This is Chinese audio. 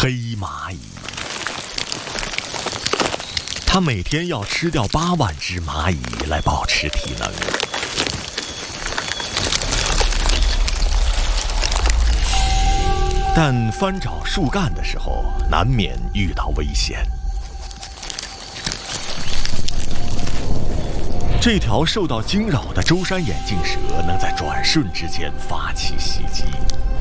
黑蚂蚁。它每天要吃掉8万只蚂蚁来保持体能。但翻找树干的时候，难免遇到危险。这条受到惊扰的舟山眼镜蛇能在转瞬之间发起袭击。